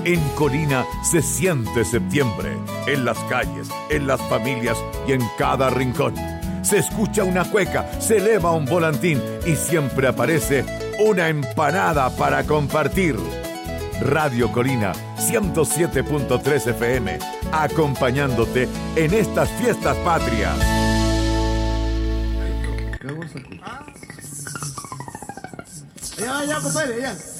En Colina se siente septiembre, en las calles, en las familias y en cada rincón. Se escucha una cueca, se eleva un volantín y siempre aparece una empanada para compartir. Radio Colina 107.3 FM, acompañándote en estas fiestas patrias. Ya, compadre, ya.